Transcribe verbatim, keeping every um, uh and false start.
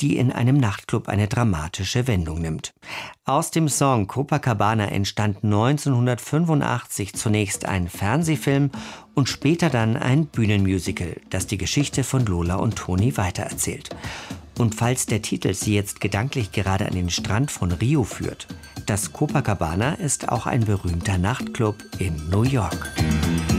die in einem Nachtclub eine dramatische Wendung nimmt. Aus dem Song Copacabana entstand neunzehnhundertfünfundachtzig zunächst ein Fernsehfilm und später dann ein Bühnenmusical, das die Geschichte von Lola und Toni weitererzählt. Und falls der Titel Sie jetzt gedanklich gerade an den Strand von Rio führt, das Copacabana ist auch ein berühmter Nachtclub in New York.